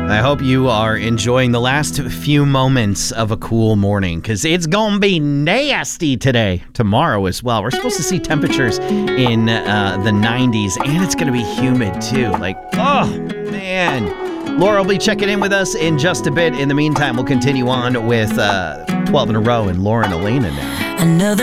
I hope you are enjoying the last few moments of a cool morning because it's going to be nasty today, tomorrow as well. We're supposed to see temperatures in the 90s, and it's going to be humid too. Like, oh, man. Laura will be checking in with us in just a bit. In the meantime, we'll continue on with 12 in a row and Lauren Elena now.